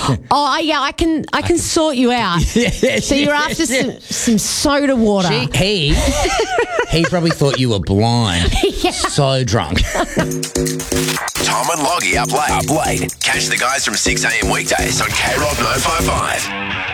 Oh, yeah, I can sort you out. So you're after some soda water. He probably thought you were blind. So drunk. Tom and Loggy up late. Catch the guys from 6 a.m. weekdays on K-Rock 955.